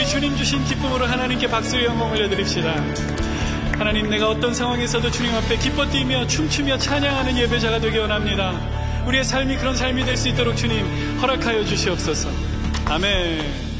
우리 주님 주신 기쁨으로 하나님께 박수의 영광 올려드립시다. 하나님, 내가 어떤 상황에서도 주님 앞에 기뻐 뛰며 춤추며 찬양하는 예배자가 되기 원합니다. 우리의 삶이 그런 삶이 될 수 있도록 주님 허락하여 주시옵소서. 아멘.